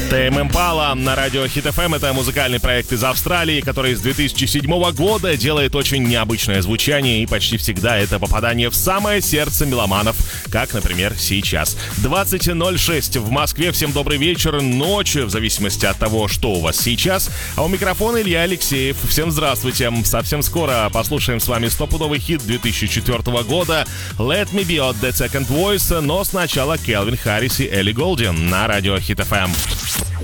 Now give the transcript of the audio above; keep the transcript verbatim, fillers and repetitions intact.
Тэйм Импала на радио Хит эф эм. Это музыкальный проект из Австралии, который с две тысячи седьмого года делает очень необычное звучание, и почти всегда это попадание в самое сердце меломанов, как, например, сейчас. двадцать ноль шесть в Москве. Всем добрый вечер, ночь, в зависимости от того, что у вас сейчас. А у микрофона Илья Алексеев. Всем здравствуйте. Совсем скоро послушаем с вами стопудовый хит две тысячи четвёртого года «Let Me Be» от The Second Voice, но сначала Кельвин Харрис и Элли Голдин на радио Хит эф эм.